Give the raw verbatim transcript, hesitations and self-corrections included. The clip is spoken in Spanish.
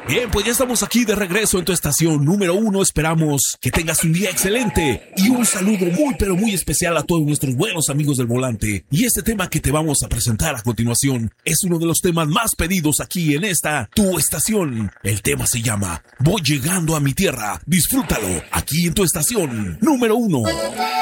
Bien, pues ya estamos aquí de regreso en tu estación número uno. Esperamos que tengas un día excelente y un saludo muy pero muy especial a todos nuestros buenos amigos del volante. Y este tema que te vamos a presentar a continuación es uno de los temas más pedidos aquí en esta tu estación. El tema se llama Voy llegando a mi tierra. Disfrútalo aquí en tu estación número uno.